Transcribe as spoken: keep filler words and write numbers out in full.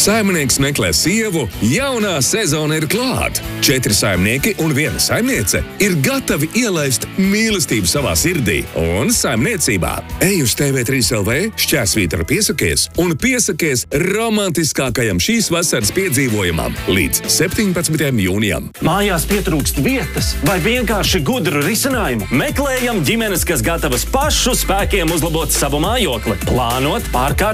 Saimnieks meklē sievu, jaunā sezona ir klāt. Četri saimnieki un viena saimniece ir gatavi ielaist mīlestību savā sirdī un saimniecībā. Ej uz T V trīs L V, šķērsvītra piesakies un piesakies romantiskākajam šīs vasaras piedzīvojumam līdz septiņpadsmitajam jūnijam. Mājās pietrūkst vietas vai vienkārši gudru risinājumu? Meklējam ģimenes, kas gatavas pašu spēkiem uzlabot savu mājokli, plānot, pārkārt